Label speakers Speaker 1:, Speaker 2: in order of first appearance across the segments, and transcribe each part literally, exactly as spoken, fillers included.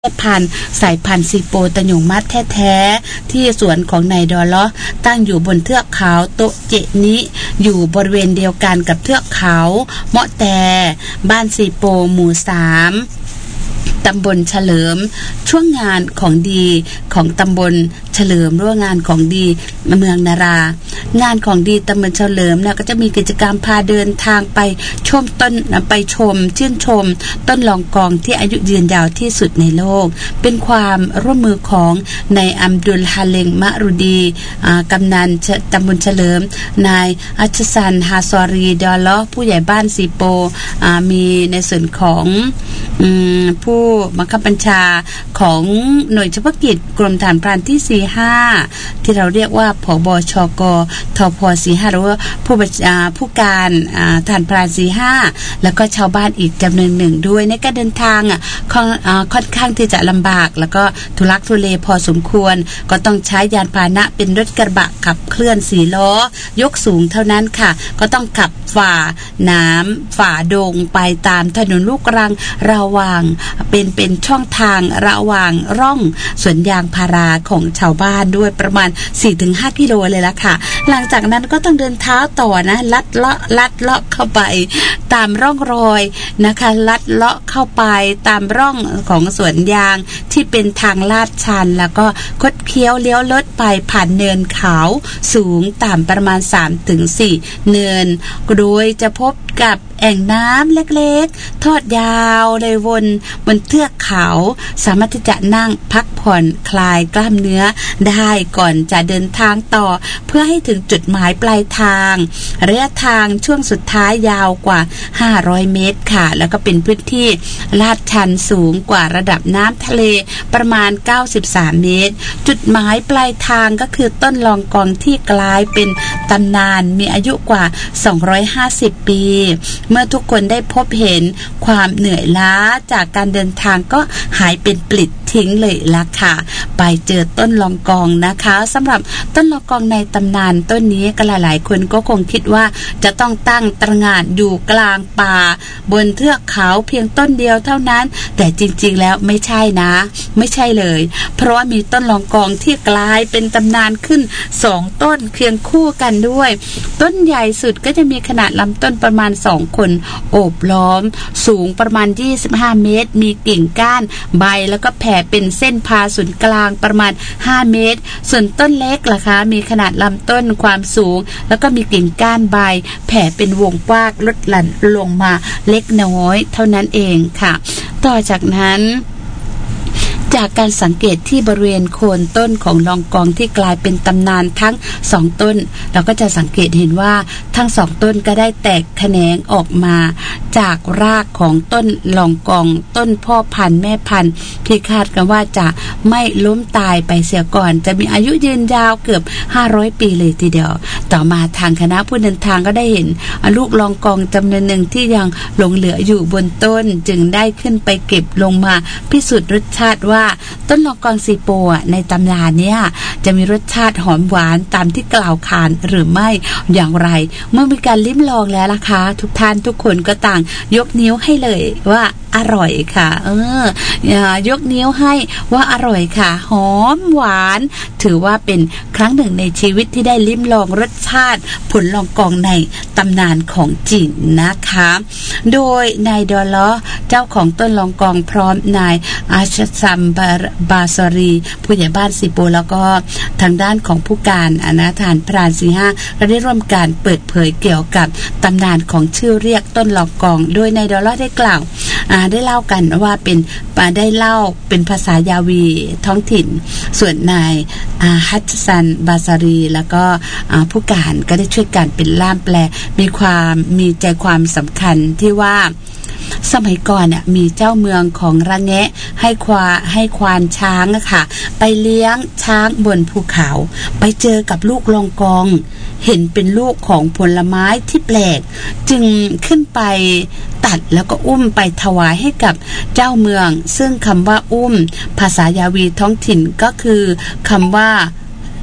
Speaker 1: แม่พันธุ์สายพันธุ์ซีโปตะหยงมัดแท้ๆที่สวนของนายดอล้อตั้งอยู่บนเทือกเขาโตเจนิอยู่บริเวณเดียวกันกับเทือกเขาเมาะแต่บ้านซีโปหมู่สามตำบลเฉลิมช่วงงานของดีของตำบลเฉลิมร่วมงานของดีเมืองนารางานของดีตำบลเฉลิมเนี่ยก็จะมีกิจกรรมพาเดินทางไปชมต้นไปชมชื่นชมต้นลองกองที่อายุยืนยาวที่สุดในโลกเป็นความร่วมมือของนายอัมดุลฮาเลงมะรุดีกำนันตำบลเฉลิมนายอัชซันฮาซอรีดอลล์ผู้ใหญ่บ้านซีโปมีในส่วนของผู้บังคับบัญชาของหน่วยเฉพาะกิจกรมฐานพรานที่สี่สิบห้าที่เราเรียกว่าผบชกทพสี่สิบห้าหรือว่าผู้ผู้การฐานพรานสี่สิบห้าแล้วก็ชาวบ้านอีกจำนวนหนึ่งด้วยในการเดินทางอ่ะค่อนข้างที่จะลำบากแล้วก็ทุลักทุเลพอสมควรก็ต้องใช้ยานพาหนะเป็นรถกระบะขับเคลื่อนสี่ล้อยกสูงเท่านั้นค่ะก็ต้องขับฝ่าน้ำฝ่าดงไปตามถนนลูกรังระหว่างเป็นเป็นช่องทางระหว่างร่องสวนยางพาราของชาวบ้านด้วยประมาณ สี่ถึงห้า กิโลเลยละค่ะหลังจากนั้นก็ต้องเดินเท้าต่อนะลัดเลาะลัดเลาะเข้าไปตามร่องรอยนะคะลัดเลาะเข้าไปตามร่องของสวนยางที่เป็นทางลาดชันแล้วก็คดเคี้ยวเลี้ยวลดไปผ่านเนินเขาสูงต่ำประมาณ สามถึงสี่ เนินโดยจะพบกับแอ่งน้ำเล็กๆทอดยาวเลยวนบนเทือกเขาสามารถที่จะนั่งพักผ่อนคลายกล้ามเนื้อได้ก่อนจะเดินทางต่อเพื่อให้ถึงจุดหมายปลายทางระยะทางช่วงสุดท้ายยาวกว่าห้าร้อยเมตรค่ะแล้วก็เป็นพื้นที่ลาดชันสูงกว่าระดับน้ำทะเลประมาณเก้าสิบสามเมตรจุดหมายปลายทางก็คือต้นลองกองที่กลายเป็นตำนานมีอายุกว่าสองร้อยห้าสิบปีเมื่อทุกคนได้พบเห็นความเหนื่อยล้าจากการเดินทางก็หายเป็นปลิดทิ้งเลยละค่ะไปเจอต้นลองกองนะคะสำหรับต้นลองกองในตำนานต้นนี้ก็หลายๆคนก็คงคิดว่าจะต้องตั้งตระหง่านอยู่กลางป่าบนเทือกเขาเพียงต้นเดียวเท่านั้นแต่จริงๆแล้วไม่ใช่นะไม่ใช่เลยเพราะว่ามีต้นลองกองที่กลายเป็นตำนานขึ้นสองต้นเคียงคู่กันด้วยต้นใหญ่สุดก็จะมีขนาดลำต้นประมาณสองคนโอบล้อมสูงประมาณยี่สิบห้าเมตรมีกิ่งก้านใบแล้วก็แผ่เป็นเส้นพาศูนย์กลางประมาณห้าเมตรส่วนต้นเล็กล่ะคะมีขนาดลำต้นความสูงแล้วก็มีกิ่งก้านใบแผ่เป็นวงกว้างลดหลั่นลงมาเล็กน้อยเท่านั้นเองค่ะต่อจากนั้นจากการสังเกตที่บริเวณโคนต้นของลองกองที่กลายเป็นตำนานทั้งสองต้นเราก็จะสังเกตเห็นว่าทั้งสองต้นก็ได้แตกแขนงออกมาจากรากของต้นลองกองต้นพ่อพันธุ์แม่พันธุ์ที่คาดกันว่าจะไม่ล้มตายไปเสียก่อนจะมีอายุยืนยาวเกือบห้าร้อยปีเลยทีเดียวต่อมาทางคณะผู้เดินทางก็ได้เห็นลูกลองกองจำนวนหนึ่งที่ยังหลงเหลืออยู่บนต้นจึงได้ขึ้นไปเก็บลงมาพิสูจน์รสชาติว่าต้นลองกองซีโปในตำนานเนี่ยจะมีรสชาติหอมหวานตามที่กล่าวขานหรือไม่อย่างไรเมื่อมีการลิ้มลองแล้วล่ะคะทุกท่านทุกคนก็ต่างยกนิ้วให้เลยว่าอร่อยค่ะเออยกนิ้วให้ว่าอร่อยค่ะหอมหวานถือว่าเป็นครั้งหนึ่งในชีวิตที่ได้ลิ้มลองรสชาติผลลองกองในตำนานของจริงนะคะโดยนายดอลล้อเจ้าของต้นลองกองพร้อมนายอาชซัมบาซอรีผู้ใหญ่บ้านซีโปแล้วก็ทางด้านของผู้การอนาถานพรานสี่ห้าเราได้ร่วมการเปิดเผยเกี่ยวกับตำนานของชื่อเรียกต้นลองกองโดยนายดอลล้อได้กล่าวได้เล่ากันว่าเป็นได้เล่าเป็นภาษายาวีท้องถิ่นส่วนนายฮัตซันบาซารีแล้วก็ผู้การก็ได้ช่วยกันเป็นล่ามแปลมีความมีใจความสำคัญที่ว่าสมัยก่อนเนี่ยมีเจ้าเมืองของระแงะให้ควาให้ควานช้างอะค่ะไปเลี้ยงช้างบนภูเขาไปเจอกับลูกลองกองเห็นเป็นลูกของผลไม้ที่แปลกจึงขึ้นไปตัดแล้วก็อุ้มไปถวายให้กับเจ้าเมืองซึ่งคำว่าอุ้มภาษายาวีท้องถิ่นก็คือคำว่า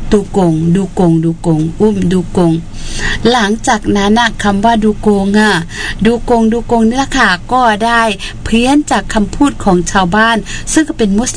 Speaker 1: ตูกงดูกงดูกงอุ้มดูกงหลังจากนั้นนะคำว่าดูกงอ่ะดูกงดูกงนี่ล่ะค่ะก็ได้เพี้ยนจากคำพูดของชาวบ้านซึ่งก็เป็นมุส